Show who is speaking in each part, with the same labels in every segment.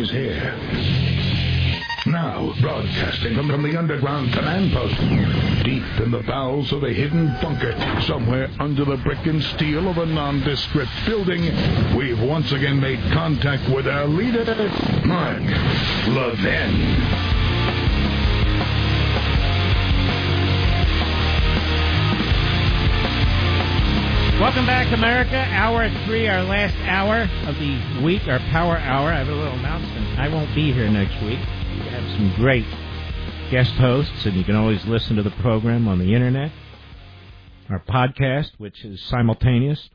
Speaker 1: is here. Now, broadcasting from the underground command post, deep in the bowels of a hidden bunker, somewhere under the brick and steel of a nondescript building, we've once again made contact with our leader, Mark Levin.
Speaker 2: Welcome back, America. Hour 3, our last hour of the week, our power hour. I have a little announcement. I won't be here next week. We have some great guest hosts, and you can always listen to the program on the Internet. Our podcast, which is simultaneous.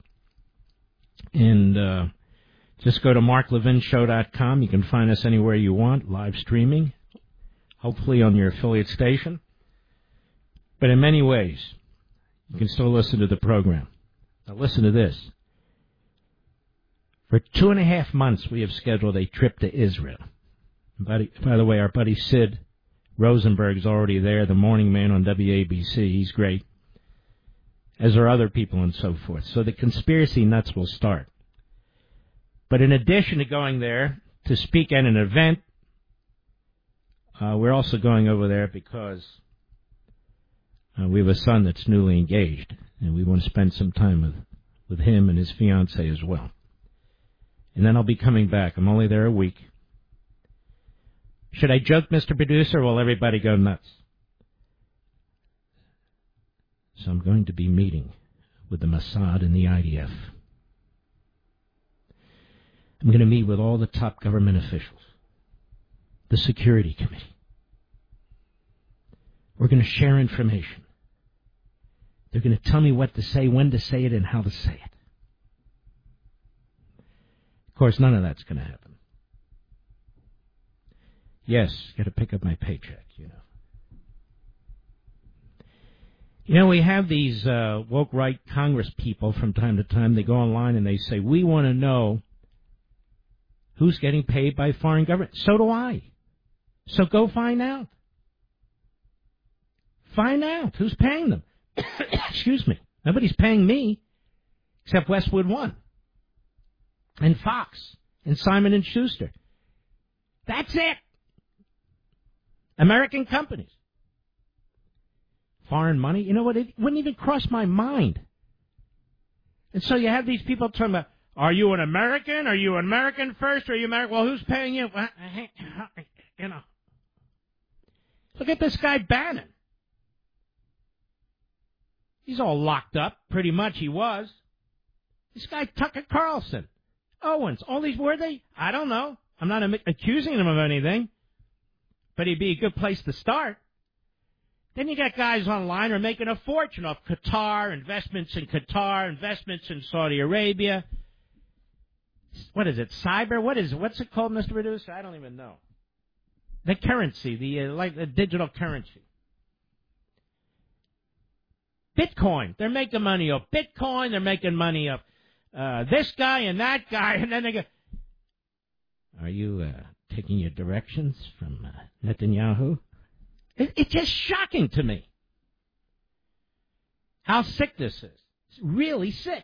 Speaker 2: And just go to marklevinshow.com. You can find us anywhere you want, live streaming, hopefully on your affiliate station. But in many ways, you can still listen to the program. Now listen to this. For 2.5 months, we have scheduled a trip to Israel. By the way, our buddy Sid Rosenberg's already there, the morning man on WABC. He's great. As are other people and so forth. So the conspiracy nuts will start. But in addition to going there to speak at an event, we're also going over there because we have a son that's newly engaged. And we want to spend some time with him and his fiancée as well. And then I'll be coming back. I'm only there a week. Should I joke, Mr. Producer, or will everybody go nuts? So I'm going to be meeting with the Mossad and the IDF. I'm going to meet with all the top government officials, the Security Committee. We're going to share information. They're going to tell me what to say, when to say it, and how to say it. Of course, none of that's going to happen. Yes, got to pick up my paycheck, you know. You know, we have these woke right Congress people from time to time. They go online and they say, we want to know who's getting paid by foreign governments. So do I. So go find out. Find out who's paying them. Excuse me. Nobody's paying me except Westwood One and Fox and Simon & Schuster. That's it. American companies. Foreign money, you know what? It wouldn't even cross my mind. And so you have these people talking about, are you an American? Are you an American first? Or are you American? Well, who's paying you? Well, you know. Look at this guy Bannon. He's all locked up. Pretty much he was. This guy Tucker Carlson. Owens. All these, were they? I don't know. I'm not accusing him of anything. But he'd be a good place to start. Then you got guys online who are making a fortune off Qatar, investments in Qatar, investments in Saudi Arabia. What is it? Cyber? What is it? What's it called, Mr. Producer? I don't even know. The currency, the digital currency. Bitcoin. They're making money off Bitcoin. They're making money off this guy and that guy. And then they go, are you taking your directions from Netanyahu? It's just shocking to me how sick this is. It's really sick.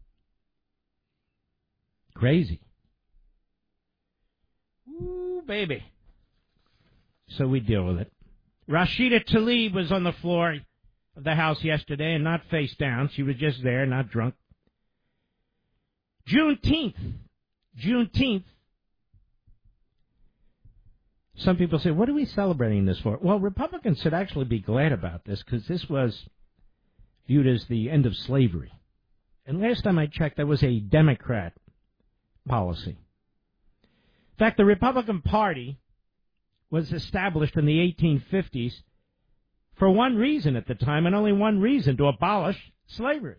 Speaker 2: Crazy. Ooh, baby. So we deal with it. Rashida Tlaib was on the floor of the House yesterday and not face down. She was just there, not drunk. Juneteenth. Some people say, what are we celebrating this for? Well, Republicans should actually be glad about this because this was viewed as the end of slavery. And last time I checked, that was a Democrat policy. In fact, the Republican Party was established in the 1850s for one reason at the time, and only one reason, to abolish slavery.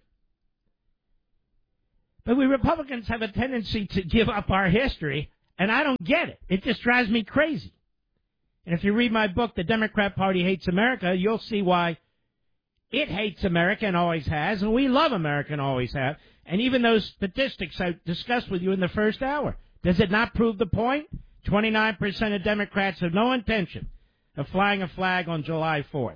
Speaker 2: But we Republicans have a tendency to give up our history, and I don't get it. It just drives me crazy. And if you read my book, The Democrat Party Hates America, you'll see why it hates America and always has, and we love America and always have. And even those statistics I discussed with you in the first hour, does it not prove the point? 29% of Democrats have no intention of flying a flag on July 4th.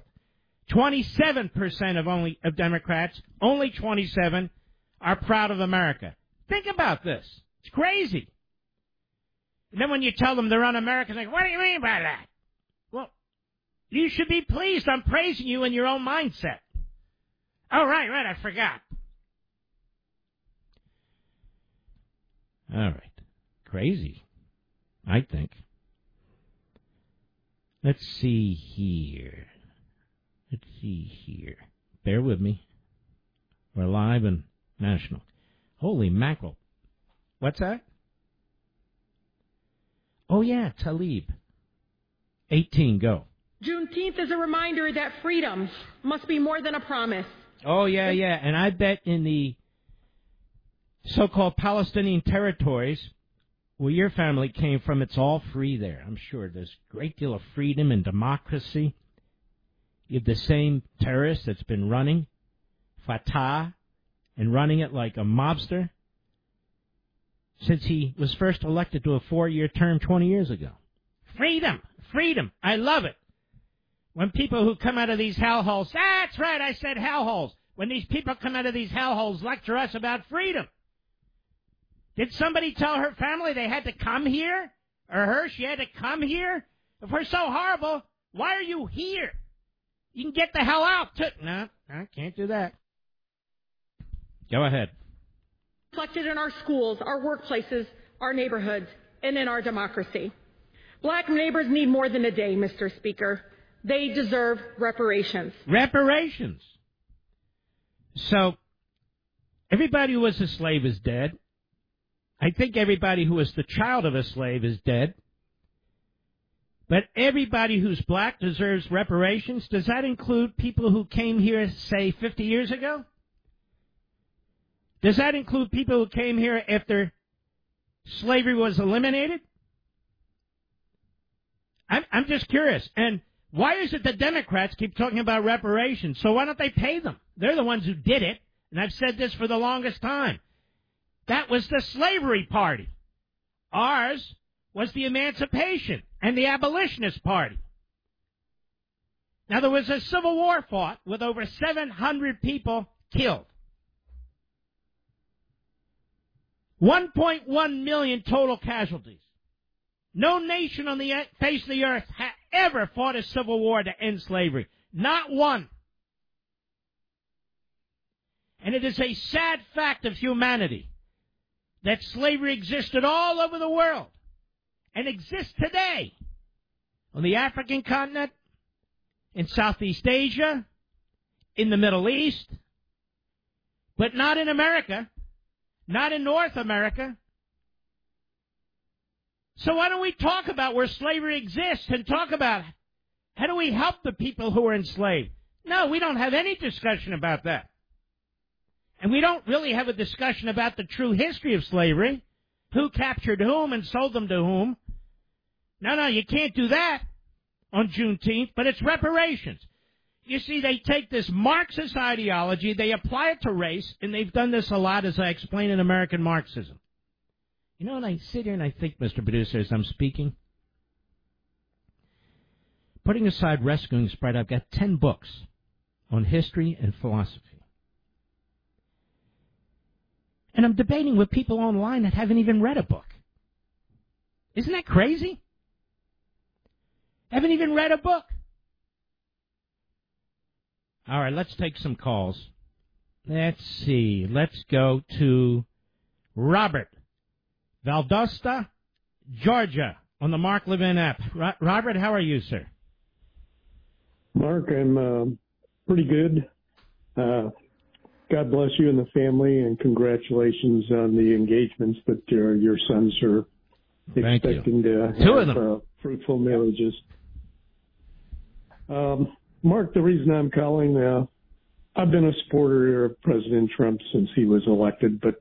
Speaker 2: 27% of Democrats, only 27, are proud of America. Think about this. It's crazy. And then when you tell them they're un-American, they're like, what do you mean by that? Well, you should be pleased. I'm praising you in your own mindset. Oh, right, I forgot. All right. Crazy, I think. Let's see here. Bear with me. We're live and national. Holy mackerel. What's that? Oh, yeah, Talib. 18, go.
Speaker 3: Juneteenth is a reminder that freedom must be more than a promise.
Speaker 2: Oh, yeah. And I bet in the so-called Palestinian territories where your family came from, it's all free there. I'm sure there's a great deal of freedom and democracy. You have the same terrorist that's been running Fatah and running it like a mobster since he was first elected to a 4-year term 20 years ago. Freedom. I love it. When people who come out of these hellholes, that's right, I said hellholes. When these people come out of these hellholes, lecture us about freedom. Did somebody tell her family they had to come here? Or her, she had to come here? If we're so horrible, why are you here? You can get the hell out. No, I can't do that. Go ahead.
Speaker 3: Reflected in our schools, our workplaces, our neighborhoods, and in our democracy. Black neighbors need more than a day, Mr. Speaker. They deserve reparations.
Speaker 2: Reparations. So, everybody who was a slave is dead. I think everybody who was the child of a slave is dead. But everybody who's black deserves reparations. Does that include people who came here, say, 50 years ago? Does that include people who came here after slavery was eliminated? I'm just curious. And why is it the Democrats keep talking about reparations? So why don't they pay them? They're the ones who did it. And I've said this for the longest time. That was the slavery party. Ours was the Emancipation and the Abolitionist Party. Now, there was a civil war fought with over 700 people killed. 1.1 million total casualties. No nation on the face of the earth ever fought a civil war to end slavery. Not one. And it is a sad fact of humanity that slavery existed all over the world and exists today on the African continent, in Southeast Asia, in the Middle East, but not in America, not in North America. So why don't we talk about where slavery exists and talk about how do we help the people who are enslaved? No, we don't have any discussion about that. And we don't really have a discussion about the true history of slavery, who captured whom and sold them to whom. No, you can't do that on Juneteenth, but it's reparations. You see, they take this Marxist ideology, they apply it to race, and they've done this a lot, as I explain in American Marxism. You know, and I sit here and I think, Mr. Producer, as I'm speaking, putting aside Rescuing Sprite, I've got 10 books on history and philosophy. And I'm debating with people online that haven't even read a book. Isn't that crazy? Haven't even read a book. All right, let's take some calls. Let's see. Let's go to Robert, Valdosta, Georgia, on the Mark Levin app. Robert, how are you, sir?
Speaker 4: Mark, I'm pretty good. God bless you and the family, and congratulations on the engagements that your sons are expecting to have.
Speaker 2: Two of them.
Speaker 4: Fruitful marriages. Mark, the reason I'm calling, I've been a supporter of President Trump since he was elected, but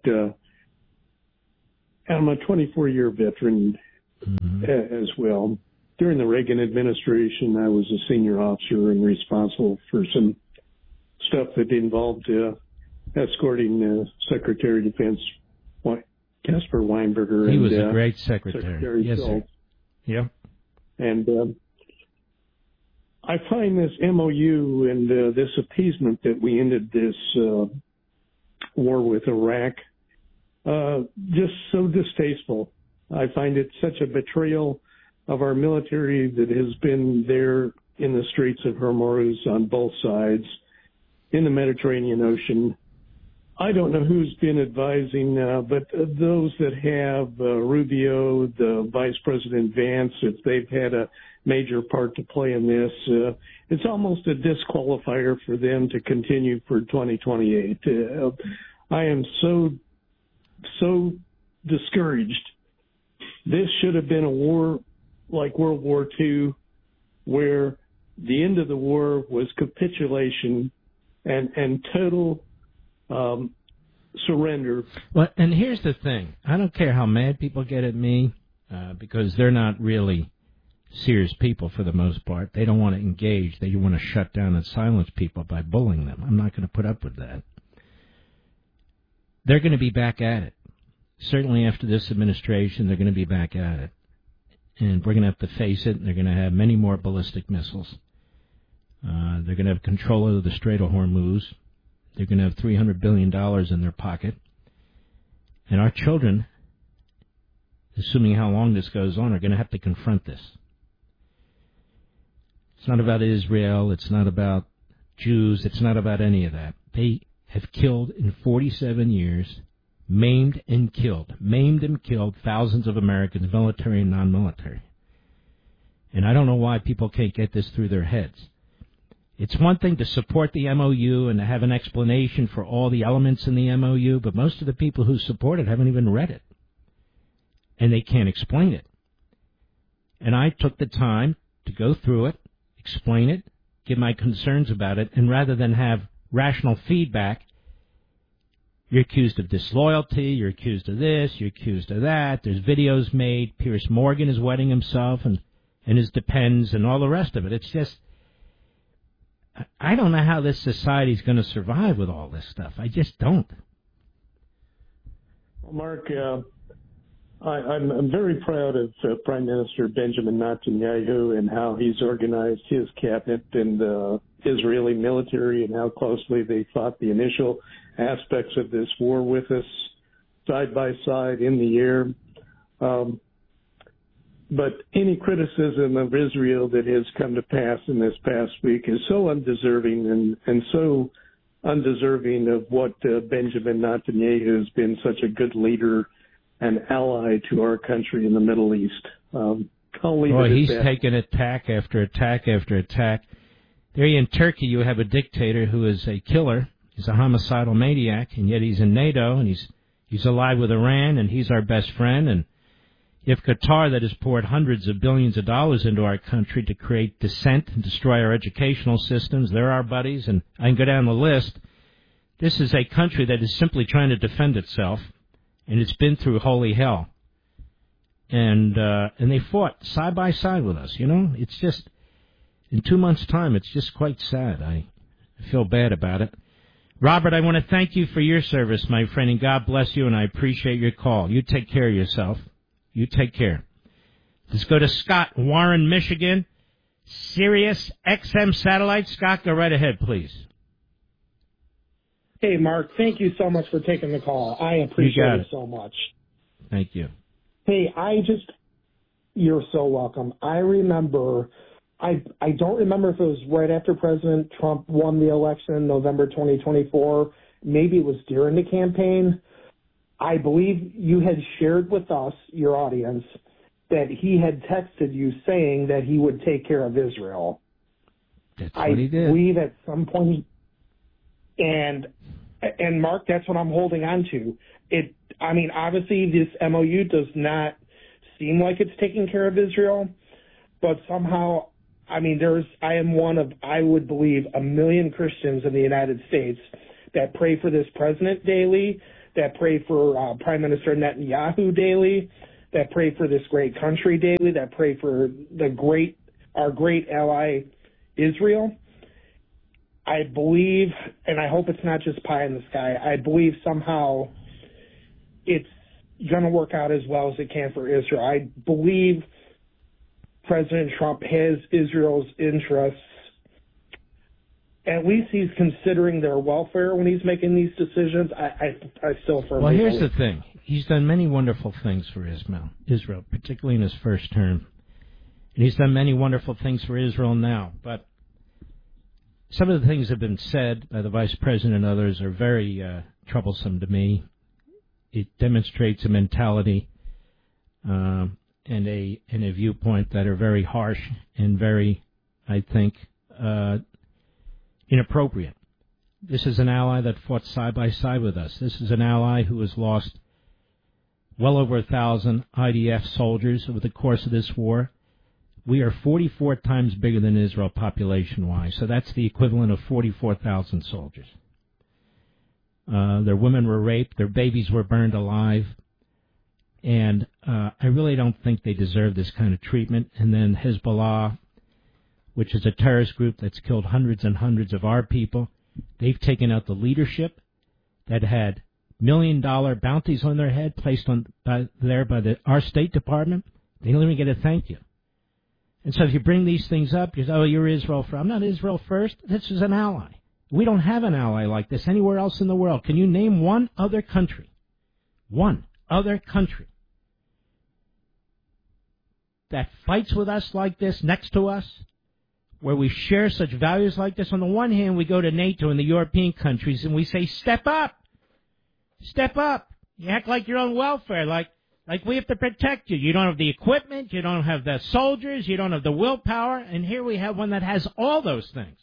Speaker 4: I'm a 24-year veteran as well. During the Reagan administration, I was a senior officer and responsible for some stuff that involved escorting Secretary of Defense Caspar Weinberger.
Speaker 2: He was a great secretary. Yes, sir. Yeah.
Speaker 4: And I find this MOU and this appeasement that we ended this war with Iraq just so distasteful. I find it such a betrayal of our military that has been there in the Straits of Hormuz on both sides, in the Mediterranean Ocean. I don't know who's been advising, but those that have, Rubio, the Vice President Vance, if they've had a major part to play in this, it's almost a disqualifier for them to continue for 2028. I am so discouraged. This should have been a war like World War II, where the end of the war was capitulation and total surrender.
Speaker 2: Well, and here's the thing. I don't care how mad people get at me, because they're not really serious people for the most part. They don't want to engage. They want to shut down and silence people by bullying them. I'm not going to put up with that. They're going to be back at it. Certainly after this administration, they're going to be back at it. And we're going to have to face it. They're going to have many more ballistic missiles. They're going to have control of the Strait of Hormuz. They're going to have $300 billion in their pocket. And our children, assuming how long this goes on, are going to have to confront this. It's not about Israel. It's not about Jews. It's not about any of that. They have killed in 47 years, maimed and killed thousands of Americans, military and non-military. And I don't know why people can't get this through their heads. It's one thing to support the MOU and to have an explanation for all the elements in the MOU, but most of the people who support it haven't even read it. And they can't explain it. And I took the time to go through it, explain it, give my concerns about it, and rather than have rational feedback, you're accused of disloyalty, you're accused of this, you're accused of that, there's videos made, Piers Morgan is wetting himself and his depends and all the rest of it. It's just, I don't know how this society is going to survive with all this stuff. I just don't.
Speaker 4: Well, Mark, I'm very proud of Prime Minister Benjamin Netanyahu and how he's organized his cabinet and the Israeli military and how closely they fought the initial aspects of this war with us side by side in the air. But any criticism of Israel that has come to pass in this past week is so undeserving and so undeserving of what Benjamin Netanyahu has been such a good leader and ally to our country in the Middle East.
Speaker 2: He's taken attack after attack after attack. There in Turkey, you have a dictator who is a killer. He's a homicidal maniac, and yet he's in NATO, and he's allied with Iran, and he's our best friend. And if Qatar, that has poured hundreds of billions of dollars into our country to create dissent and destroy our educational systems, they're our buddies, and I can go down the list. This is a country that is simply trying to defend itself, and it's been through holy hell. And they fought side by side with us, you know? It's just, in 2 months' time, it's just quite sad. I feel bad about it. Robert, I want to thank you for your service, my friend, and God bless you, and I appreciate your call. You take care of yourself. You take care. Let's go to Scott, Warren, Michigan. Sirius XM satellite. Scott, go right ahead, please.
Speaker 5: Hey, Mark, thank you so much for taking the call. I appreciate it so much.
Speaker 2: Thank you.
Speaker 5: Hey, you're so welcome. I remember, I don't remember if it was right after President Trump won the election, November 2024. Maybe it was during the campaign. I believe you had shared with us, your audience, that he had texted you saying that he would take care of Israel.
Speaker 2: That's what he did.
Speaker 5: I believe at some point, and Mark, that's what I'm holding on to. Obviously this MOU does not seem like it's taking care of Israel, but somehow, I am one of, I would believe, 1 million Christians in the United States that pray for this president daily, that pray for Prime Minister Netanyahu daily, that pray for this great country daily, that pray for our great ally, Israel. I believe, and I hope it's not just pie in the sky, I believe somehow it's going to work out as well as it can for Israel. I believe President Trump has Israel's interests. At least he's considering their welfare when he's making these decisions. I still firmly believe.
Speaker 2: Well, here's the thing. he's done many wonderful things for Israel, particularly in his first term. And he's done many wonderful things for Israel now. But some of the things that have been said by the Vice President and others are very troublesome to me. It demonstrates a mentality and a viewpoint that are very harsh and very, I think, inappropriate. This is an ally that fought side by side with us. This is an ally who has lost well over 1,000 IDF soldiers over the course of this war. We are 44 times bigger than Israel population-wise, so that's the equivalent of 44,000 soldiers. Their women were raped, their babies were burned alive, and I really don't think they deserve this kind of treatment. And then Hezbollah, which is a terrorist group that's killed hundreds and hundreds of our people, they've taken out the leadership that had $1 million bounties on their head placed by our State Department. They don't even get a thank you. And so if you bring these things up, you say, oh, you're Israel first. I'm not Israel first. This is an ally. We don't have an ally like this anywhere else in the world. Can you name one other country that fights with us like this, next to us, where we share such values like this? On the one hand, we go to NATO and the European countries and we say, step up. Step up. You act like you're on welfare, like we have to protect you. You don't have the equipment, you don't have the soldiers, you don't have the willpower, and here we have one that has all those things.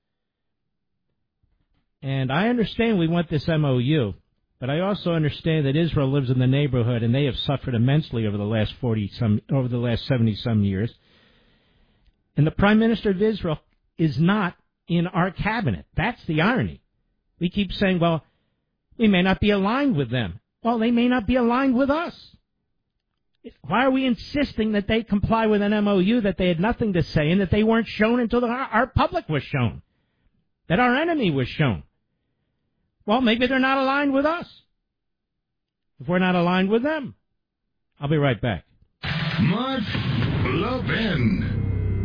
Speaker 2: And I understand we want this MOU, but I also understand that Israel lives in the neighborhood and they have suffered immensely over the last 70-some years. And the Prime Minister of Israel is not in our cabinet. That's the irony. We keep saying, well, we may not be aligned with them. Well, they may not be aligned with us. Why are we insisting that they comply with an MOU that they had nothing to say and that they weren't shown until our public was shown, that our enemy was shown? Well, maybe they're not aligned with us. If we're not aligned with them, I'll be right back.
Speaker 1: Mark Levin.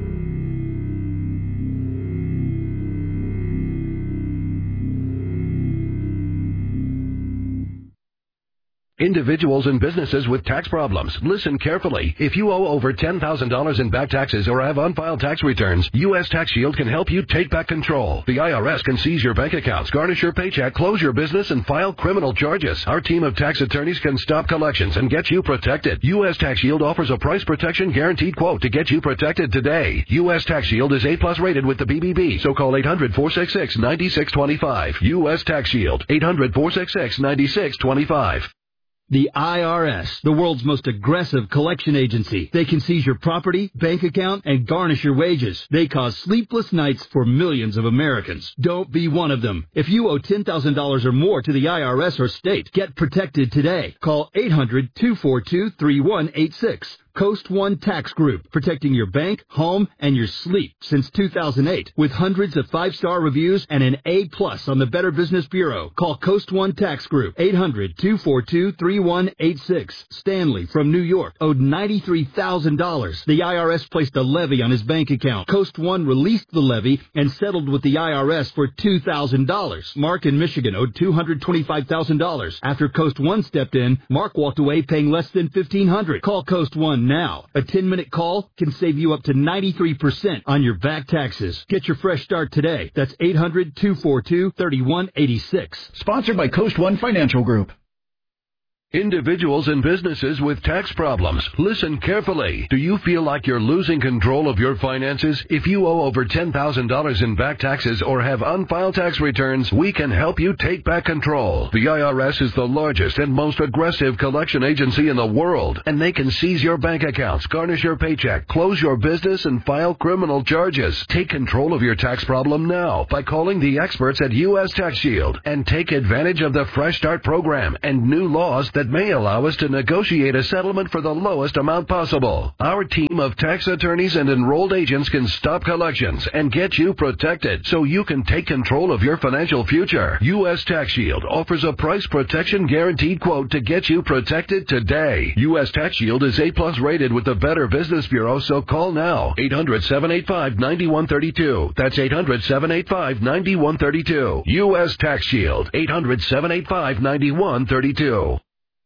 Speaker 6: Individuals and businesses with tax problems, listen carefully. If you owe over $10,000 in back taxes or have unfiled tax returns, U.S. Tax Shield can help you take back control. The IRS can seize your bank accounts, garnish your paycheck, close your business, and file criminal charges. Our team of tax attorneys can stop collections and get you protected. U.S. Tax Shield offers a price protection guaranteed quote to get you protected today. U.S. Tax Shield is A+ rated with the BBB, so call 800-466-9625. U.S. Tax Shield, 800-466-9625.
Speaker 7: The IRS, the world's most aggressive collection agency. They can seize your property, bank account, and garnish your wages. They cause sleepless nights for millions of Americans. Don't be one of them. If you owe $10,000 or more to the IRS or state, get protected today. Call 800-242-3186. Coast One Tax Group, protecting your bank, home, and your sleep since 2008. With hundreds of 5-star reviews and an A+ on the Better Business Bureau. Call Coast One Tax Group, 800-242-3186. Stanley from New York owed $93,000. The IRS placed a levy on his bank account. Coast One released the levy and settled with the IRS for $2,000. Mark in Michigan owed $225,000. After Coast One stepped in, Mark walked away paying less than $1,500. Call Coast One now. A 10-minute call can save you up to 93% on your back taxes. Get your fresh start today. That's 800-242-3186.
Speaker 8: Sponsored by Coast One Financial Group.
Speaker 6: Individuals and businesses with tax problems, listen carefully. Do you feel like you're losing control of your finances? If you owe over $10,000 in back taxes or have unfiled tax returns, we can help you take back control. The IRS is the largest and most aggressive collection agency in the world, and they can seize your bank accounts, garnish your paycheck, close your business, and file criminal charges. Take control of your tax problem now by calling the experts at U.S. Tax Shield and take advantage of the Fresh Start program and new laws that may allow us to negotiate a settlement for the lowest amount possible. Our team of tax attorneys and enrolled agents can stop collections and get you protected so you can take control of your financial future. U.S. Tax Shield offers a price protection guaranteed quote to get you protected today. U.S. Tax Shield is A+ rated with the Better Business Bureau, so call now. 800-785-9132. That's 800-785-9132. U.S. Tax Shield. 800-785-9132.